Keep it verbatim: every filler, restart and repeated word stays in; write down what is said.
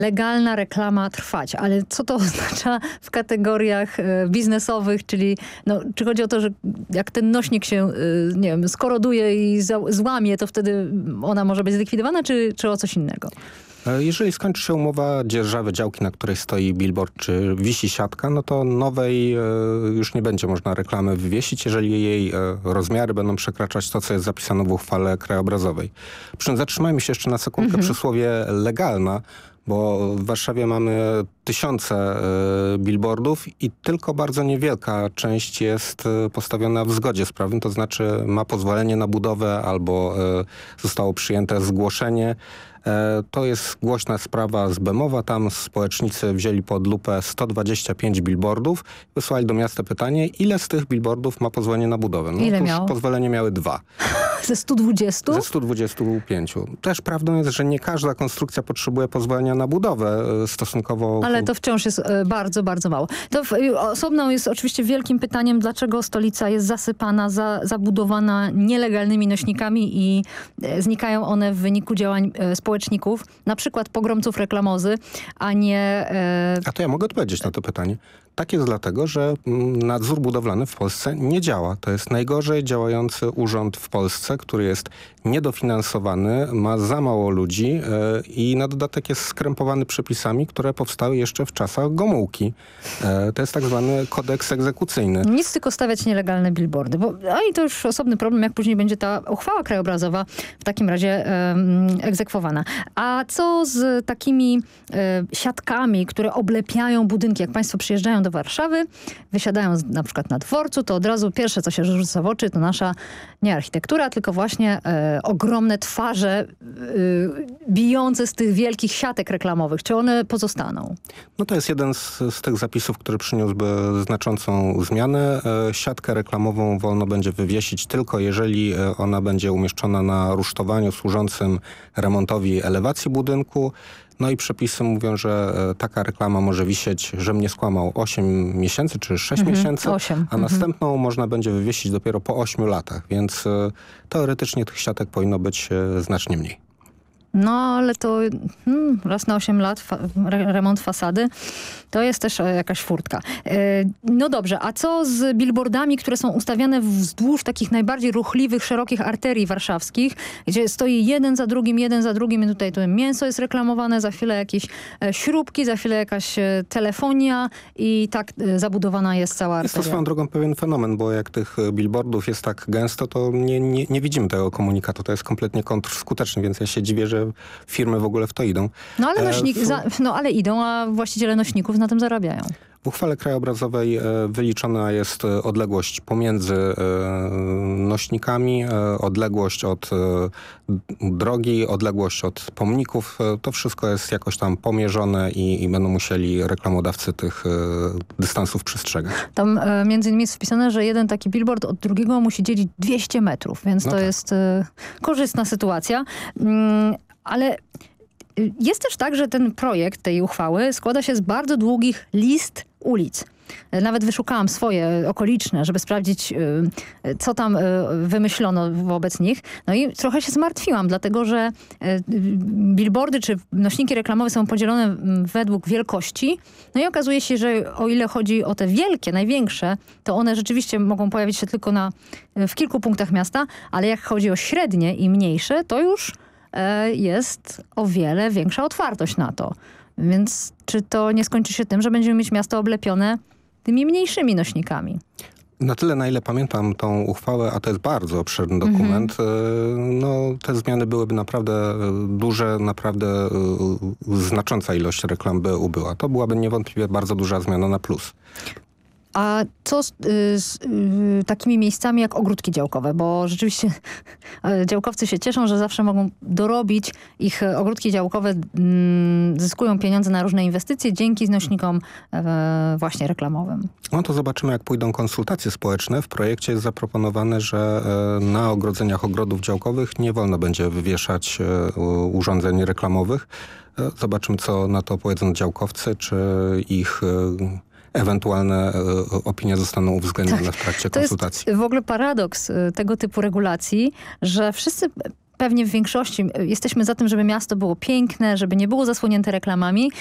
legalna reklama trwać. Ale co to oznacza w kategoriach e, biznesowych, czyli no, czy chodzi o to, że jak ten nośnik się, e, nie wiem, skoroduje i za, złamie, to wtedy ona może być zlikwidowana, czy, czy o coś innego? Jeżeli skończy się umowa dzierżawy działki, na której stoi billboard czy wisi siatka, no to nowej e, już nie będzie można reklamy wywiesić, jeżeli jej e, rozmiary będą przekraczać to, co jest zapisane w uchwale krajobrazowej. Przy czym zatrzymajmy się jeszcze na sekundkę Mhm. przy słowie legalna, bo w Warszawie mamy tysiące e, billboardów i tylko bardzo niewielka część jest e, postawiona w zgodzie z prawem, to znaczy ma pozwolenie na budowę albo e, zostało przyjęte zgłoszenie. E, to jest głośna sprawa z Bemowa. Tam społecznicy wzięli pod lupę sto dwadzieścia pięć billboardów. Wysłali do miasta pytanie, ile z tych billboardów ma pozwolenie na budowę. No, Ile otóż miało? pozwolenie miały dwa. Ze stu dwudziestu? Ze stu dwudziestu pięciu. Też prawdą jest, że nie każda konstrukcja potrzebuje pozwolenia na budowę e, stosunkowo... Ale to wciąż jest e, bardzo, bardzo mało. To w, y, osobną jest oczywiście wielkim pytaniem, dlaczego stolica jest zasypana, za, zabudowana nielegalnymi nośnikami i e, znikają one w wyniku działań e, społeczników, na przykład pogromców reklamozy, a nie... E... A to ja mogę odpowiedzieć na to pytanie. Tak jest dlatego, że nadzór budowlany w Polsce nie działa. To jest najgorzej działający urząd w Polsce, który jest niedofinansowany, ma za mało ludzi yy, i na dodatek jest skrępowany przepisami, które powstały jeszcze w czasach Gomułki. Yy, to jest tak zwany kodeks egzekucyjny. Nic, tylko stawiać nielegalne billboardy. Bo, a i to już osobny problem, jak później będzie ta uchwała krajobrazowa w takim razie um, egzekwowana. A co z takimi um, siatkami, które oblepiają budynki? Jak państwo przyjeżdżają do Warszawy, wysiadają z, na przykład na dworcu, to od razu pierwsze, co się rzuca w oczy, to nasza nie architektura, tylko właśnie e, ogromne twarze e, bijące z tych wielkich siatek reklamowych. Czy one pozostaną? No to jest jeden z, z tych zapisów, który przyniósłby znaczącą zmianę. E, siatkę reklamową wolno będzie wywiesić tylko jeżeli e, ona będzie umieszczona na rusztowaniu służącym remontowi elewacji budynku. No i przepisy mówią, że e, taka reklama może wisieć, że mnie skłamał osiem miesięcy czy sześć Mhm, miesięcy, osiem. a Mhm. następną można będzie wywiesić dopiero po ośmiu latach, więc e, teoretycznie tych siatek powinno być e, znacznie mniej. No, ale to hmm, raz na osiem lat fa re remont fasady, to jest też e, jakaś furtka. E, no dobrze, a co z billboardami, które są ustawiane wzdłuż takich najbardziej ruchliwych, szerokich arterii warszawskich, gdzie stoi jeden za drugim, jeden za drugim i tutaj to mięso jest reklamowane, za chwilę jakieś e, śrubki, za chwilę jakaś e, telefonia i tak e, zabudowana jest cała arteria. Jest to swoją drogą pewien fenomen, bo jak tych billboardów jest tak gęsto, to nie, nie, nie widzimy tego komunikatu. To jest kompletnie kontrskuteczne, więc ja się dziwię, że firmy w ogóle w to idą. No ale, nośnik, e, w... za, no ale idą, a właściciele nośników na tym zarabiają. W uchwale krajobrazowej e, wyliczona jest e, odległość pomiędzy e, nośnikami, e, odległość od e, drogi, odległość od pomników. E, to wszystko jest jakoś tam pomierzone i, i będą musieli reklamodawcy tych e, dystansów przestrzegać. Tam e, między innymi jest wpisane, że jeden taki billboard od drugiego musi dzielić dwieście metrów, więc No to tak. jest e, korzystna sytuacja. Mm, ale jest też tak, że ten projekt tej uchwały składa się z bardzo długich list ulic. Nawet wyszukałam swoje okoliczne, żeby sprawdzić, co tam wymyślono wobec nich. No i trochę się zmartwiłam, dlatego że billboardy czy nośniki reklamowe są podzielone według wielkości. No i okazuje się, że o ile chodzi o te wielkie, największe, to one rzeczywiście mogą pojawić się tylko na, w kilku punktach miasta, ale jak chodzi o średnie i mniejsze, to już jest o wiele większa otwartość na to. Więc czy to nie skończy się tym, że będziemy mieć miasto oblepione tymi mniejszymi nośnikami? Na tyle, na ile pamiętam tą uchwałę, a to jest bardzo obszerny dokument, mm-hmm. no te zmiany byłyby naprawdę duże, naprawdę znacząca ilość reklam by ubyła. To byłaby niewątpliwie bardzo duża zmiana na plus. A co z, z y, takimi miejscami jak ogródki działkowe? Bo rzeczywiście działkowcy się cieszą, że zawsze mogą dorobić. Ich ogródki działkowe mm, zyskują pieniądze na różne inwestycje dzięki nośnikom e, właśnie reklamowym. No to zobaczymy, jak pójdą konsultacje społeczne. W projekcie jest zaproponowane, że e, na ogrodzeniach ogrodów działkowych nie wolno będzie wywieszać e, urządzeń reklamowych. E, zobaczymy, co na to powiedzą działkowcy, czy ich... E, ewentualne e, opinie zostaną uwzględnione tak. w trakcie konsultacji. To jest w ogóle paradoks tego typu regulacji, że wszyscy pewnie w większości jesteśmy za tym, żeby miasto było piękne, żeby nie było zasłonięte reklamami,